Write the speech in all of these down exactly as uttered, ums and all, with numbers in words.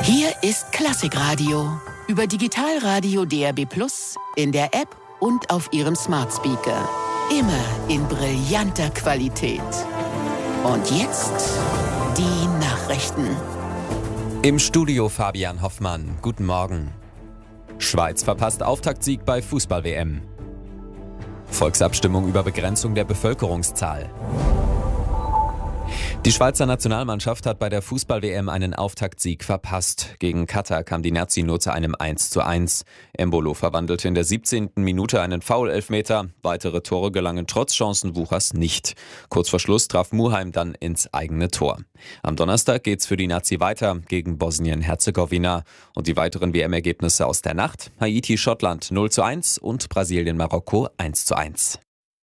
Hier ist Klassikradio über Digitalradio D A B plus, in der App und auf Ihrem Smart Speaker. Immer in brillanter Qualität. Und jetzt die Nachrichten. Im Studio Fabian Hoffmann. Guten Morgen. Schweiz verpasst Auftaktsieg bei Fußball-W M. Volksabstimmung über Begrenzung der Bevölkerungszahl. Die Schweizer Nationalmannschaft hat bei der Fußball-W M einen Auftaktsieg verpasst. Gegen Katar kam die Nazi nur zu einem eins zu eins. Embolo verwandelte in der siebzehnten Minute einen Foul-Elfmeter. Weitere Tore gelangen trotz Chancenwuchers nicht. Kurz vor Schluss traf Muheim dann ins eigene Tor. Am Donnerstag geht's für die Nazi weiter gegen Bosnien-Herzegowina. Und die weiteren W M-Ergebnisse aus der Nacht: Haiti-Schottland null zu eins und Brasilien-Marokko eins zu eins.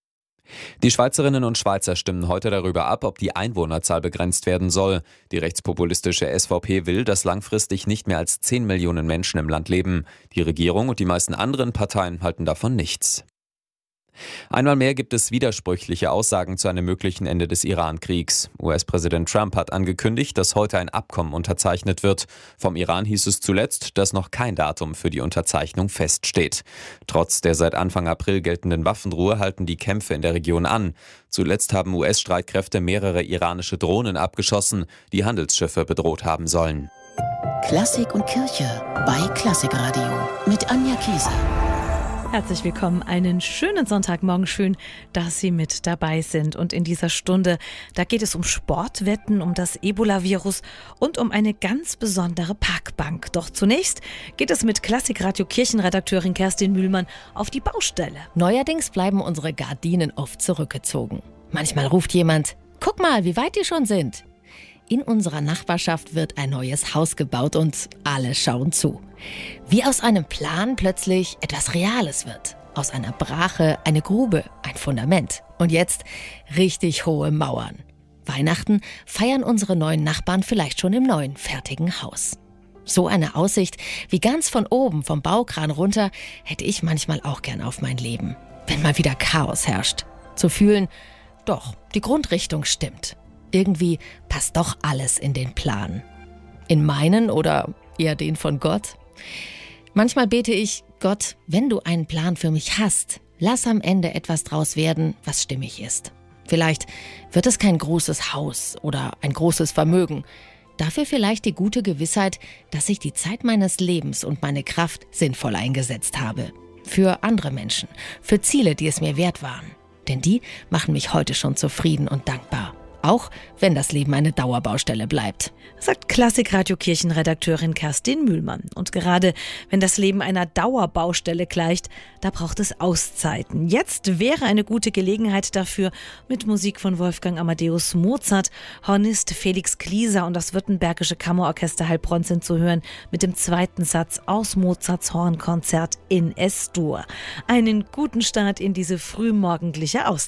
Die Schweizerinnen und Schweizer stimmen heute darüber ab, ob die Einwohnerzahl begrenzt werden soll. Die rechtspopulistische S V P will, dass langfristig nicht mehr als zehn Millionen Menschen im Land leben. Die Regierung und die meisten anderen Parteien halten davon nichts. Einmal mehr gibt es widersprüchliche Aussagen zu einem möglichen Ende des Iran-Kriegs. U S-Präsident Trump hat angekündigt, dass heute ein Abkommen unterzeichnet wird. Vom Iran hieß es zuletzt, dass noch kein Datum für die Unterzeichnung feststeht. Trotz der seit Anfang April geltenden Waffenruhe halten die Kämpfe in der Region an. Zuletzt haben U S-Streitkräfte mehrere iranische Drohnen abgeschossen, die Handelsschiffe bedroht haben sollen. Klassik und Kirche bei Klassikradio mit Anja Kieser. Herzlich willkommen, einen schönen Sonntagmorgen, schön, dass Sie mit dabei sind. Und in dieser Stunde, da geht es um Sportwetten, um das Ebola-Virus und um eine ganz besondere Parkbank. Doch zunächst geht es mit Klassikradio-Kirchenredakteurin Kerstin Mühlmann auf die Baustelle. Neuerdings bleiben unsere Gardinen oft zurückgezogen. Manchmal ruft jemand: Guck mal, wie weit die schon sind. In unserer Nachbarschaft wird ein neues Haus gebaut und alle schauen zu. Wie aus einem Plan plötzlich etwas Reales wird. Aus einer Brache eine Grube, ein Fundament. Und jetzt richtig hohe Mauern. Weihnachten feiern unsere neuen Nachbarn vielleicht schon im neuen, fertigen Haus. So eine Aussicht wie ganz von oben vom Baukran runter hätte ich manchmal auch gern auf mein Leben. Wenn mal wieder Chaos herrscht. Zu fühlen, doch, die Grundrichtung stimmt. Irgendwie passt doch alles in den Plan. In meinen oder eher den von Gott? Manchmal bete ich: Gott, wenn du einen Plan für mich hast, lass am Ende etwas draus werden, was stimmig ist. Vielleicht wird es kein großes Haus oder ein großes Vermögen. Dafür vielleicht die gute Gewissheit, dass ich die Zeit meines Lebens und meine Kraft sinnvoll eingesetzt habe. Für andere Menschen, für Ziele, die es mir wert waren. Denn die machen mich heute schon zufrieden und dankbar. Auch wenn das Leben eine Dauerbaustelle bleibt. Sagt Klassikradio-Kirchenredakteurin Kerstin Mühlmann. Und gerade wenn das Leben einer Dauerbaustelle gleicht, da braucht es Auszeiten. Jetzt wäre eine gute Gelegenheit dafür, mit Musik von Wolfgang Amadeus Mozart, Hornist Felix Klieser und das Württembergische Kammerorchester Heilbronn sind zu hören mit dem zweiten Satz aus Mozarts Hornkonzert in Es-Dur. Einen guten Start in diese frühmorgendliche Auszeit.